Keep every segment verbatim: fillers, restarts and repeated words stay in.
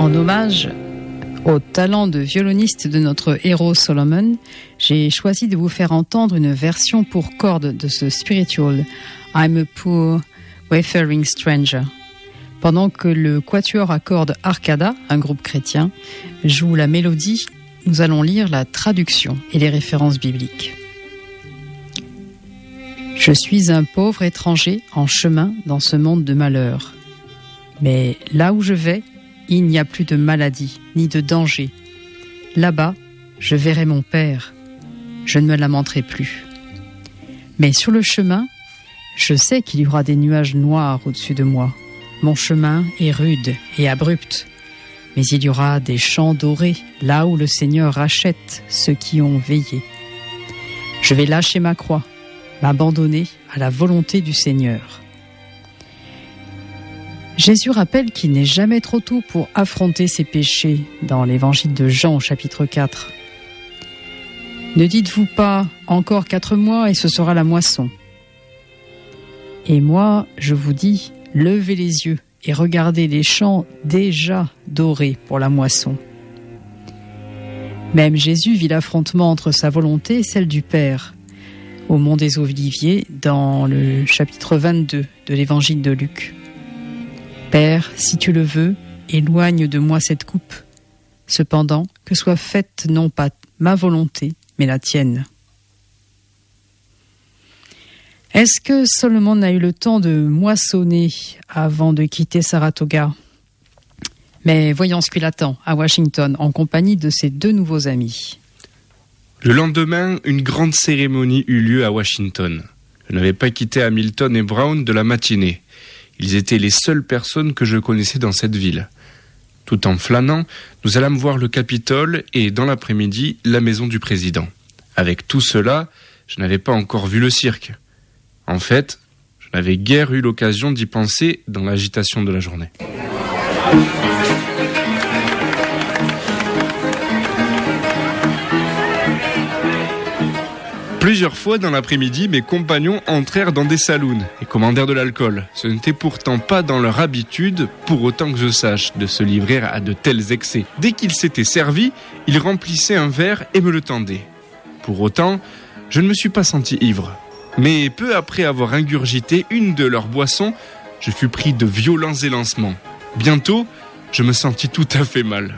En hommage au talent de violoniste de notre héros Solomon, j'ai choisi de vous faire entendre une version pour cordes de ce spiritual I'm a Poor Wayfaring Stranger. Pendant que le quatuor à cordes Arcada, un groupe chrétien, joue la mélodie, nous allons lire la traduction et les références bibliques. Je suis un pauvre étranger en chemin dans ce monde de malheur. Mais là où je vais, il n'y a plus de maladie, ni de danger. Là-bas, je verrai mon Père. Je ne me lamenterai plus. Mais sur le chemin, je sais qu'il y aura des nuages noirs au-dessus de moi. Mon chemin est rude et abrupt. Mais il y aura des champs dorés, là où le Seigneur rachète ceux qui ont veillé. Je vais lâcher ma croix, m'abandonner à la volonté du Seigneur. Jésus rappelle qu'il n'est jamais trop tôt pour affronter ses péchés dans l'évangile de Jean au chapitre quatre. Ne dites-vous pas « encore quatre mois et ce sera la moisson ». Et moi, je vous dis, levez les yeux et regardez les champs déjà dorés pour la moisson. Même Jésus vit l'affrontement entre sa volonté et celle du Père au mont des Oliviers dans le chapitre vingt-deux de l'évangile de Luc. Père, si tu le veux, éloigne de moi cette coupe. Cependant, que soit faite non pas ma volonté, mais la tienne. Est-ce que Salomon a eu le temps de moissonner avant de quitter Saratoga ? Mais voyons ce qu'il attend à Washington en compagnie de ses deux nouveaux amis. Le lendemain, une grande cérémonie eut lieu à Washington. Je n'avais pas quitté Hamilton et Brown de la matinée. Ils étaient les seules personnes que je connaissais dans cette ville. Tout en flânant, nous allâmes voir le Capitole et, dans l'après-midi, la maison du président. Avec tout cela, je n'avais pas encore vu le cirque. En fait, je n'avais guère eu l'occasion d'y penser dans l'agitation de la journée. Plusieurs fois dans l'après-midi, mes compagnons entrèrent dans des saloons et commandèrent de l'alcool. Ce n'était pourtant pas dans leur habitude, pour autant que je sache, de se livrer à de tels excès. Dès qu'ils s'étaient servis, ils remplissaient un verre et me le tendaient. Pour autant, je ne me suis pas senti ivre. Mais peu après avoir ingurgité une de leurs boissons, je fus pris de violents élancements. Bientôt, je me sentis tout à fait mal.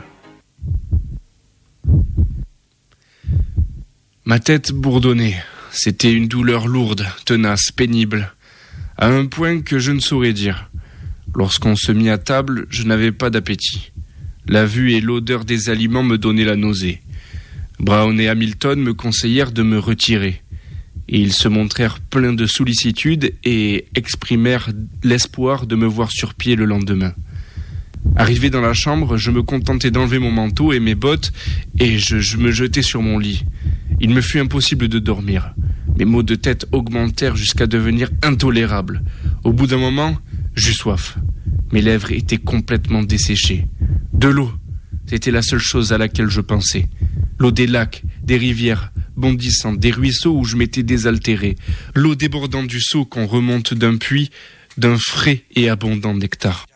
Ma tête bourdonnait. C'était une douleur lourde, tenace, pénible, à un point que je ne saurais dire. Lorsqu'on se mit à table, je n'avais pas d'appétit. La vue et l'odeur des aliments me donnaient la nausée. Brown et Hamilton me conseillèrent de me retirer. Et ils se montrèrent pleins de sollicitude et exprimèrent l'espoir de me voir sur pied le lendemain. Arrivé dans la chambre, je me contentai d'enlever mon manteau et mes bottes et je, je me jetai sur mon lit. Il me fut impossible de dormir. Mes maux de tête augmentèrent jusqu'à devenir intolérables. Au bout d'un moment, j'eus soif. Mes lèvres étaient complètement desséchées. De l'eau, c'était la seule chose à laquelle je pensais. L'eau des lacs, des rivières bondissantes, des ruisseaux où je m'étais désaltéré. L'eau débordant du seau qu'on remonte d'un puits, d'un frais et abondant nectar.